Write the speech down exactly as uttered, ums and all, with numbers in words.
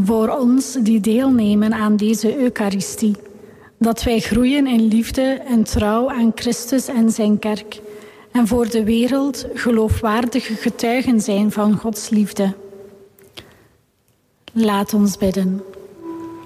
voor ons die deelnemen aan deze Eucharistie, dat wij groeien in liefde en trouw aan Christus en zijn kerk en voor de wereld geloofwaardige getuigen zijn van Gods liefde. Laat ons bidden.